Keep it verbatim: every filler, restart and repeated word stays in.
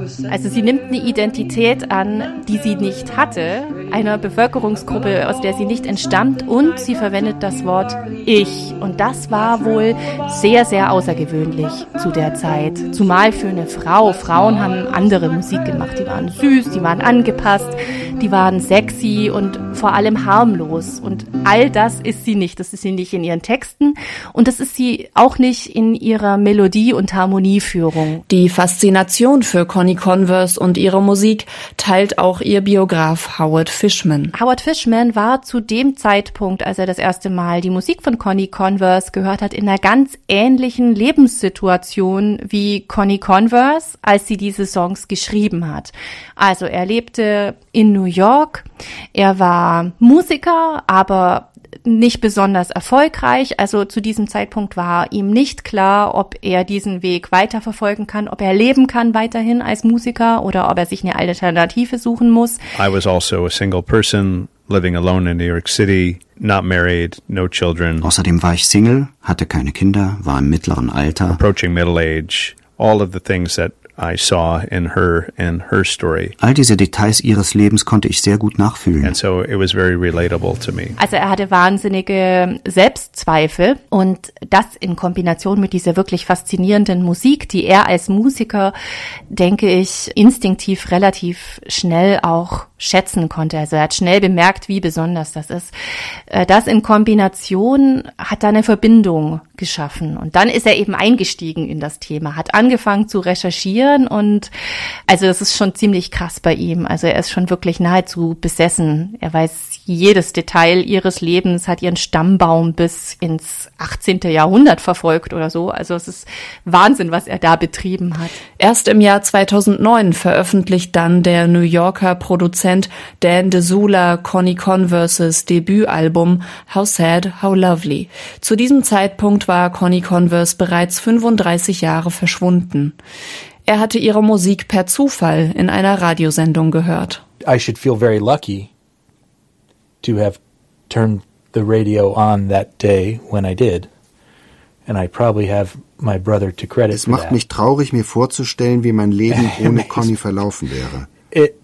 Also sie nimmt eine Identität an, die sie nicht hatte, einer Bevölkerungsgruppe, aus der sie nicht entstammt, und sie verwendet das Wort Ich. Und das war wohl sehr, sehr außergewöhnlich zu der Zeit. Zumal für eine Frau. Frauen haben andere Musik gemacht. Die waren süß, die waren angepasst, die waren sexy und vor allem harmlos. Und all das ist sie nicht. Das ist sie nicht in ihren Texten und das ist sie auch nicht in ihrer Melodie- und Harmonieführung. Die Faszination für Connie Converse und ihre Musik teilt auch ihr Biograf Howard Fishman. Howard Fishman war zu dem Zeitpunkt, als er das erste Mal die Musik von Connie Converse gehört hat, in einer ganz ähnlichen Lebenssituation wie Connie Converse, als sie diese Songs geschrieben hat. Also er lebte in New York, er war Musiker, aber nicht besonders erfolgreich. Also zu diesem Zeitpunkt war ihm nicht klar, ob er diesen Weg weiterverfolgen kann, ob er leben kann weiterhin als Musiker oder ob er sich eine Alternative suchen muss. I was also a single person living alone in New York City, not married, no children. Außerdem war ich Single, hatte keine Kinder, war im mittleren Alter. Approaching middle age, all of the things that I saw in her and her story. All diese Details ihres Lebens konnte ich sehr gut nachfühlen. And so it was very relatable to me. Also er hatte wahnsinnige Selbstzweifel und das in Kombination mit dieser wirklich faszinierenden Musik, die er als Musiker, denke ich, instinktiv relativ schnell auch schätzen konnte. Also er hat schnell bemerkt, wie besonders das ist. Das in Kombination hat da eine Verbindung geschaffen. Und dann ist er eben eingestiegen in das Thema, hat angefangen zu recherchieren und also das ist schon ziemlich krass bei ihm. Also er ist schon wirklich nahezu besessen. Er weiß jedes Detail ihres Lebens, hat ihren Stammbaum bis ins achtzehnten Jahrhundert verfolgt oder so. Also es ist Wahnsinn, was er da betrieben hat. Erst im Jahr zweitausendneun veröffentlicht dann der New Yorker Produzent Dan DeSula Connie Converses Debütalbum How Sad, How Lovely. Zu diesem Zeitpunkt war Connie Converse bereits fünfunddreißig Jahre verschwunden. Er hatte ihre Musik per Zufall in einer Radiosendung gehört. I should feel very lucky to have turned the radio on that day when I did. And I probably have my brother to credit Es for macht that. mich traurig, mir vorzustellen, wie mein Leben ohne Connie verlaufen wäre. It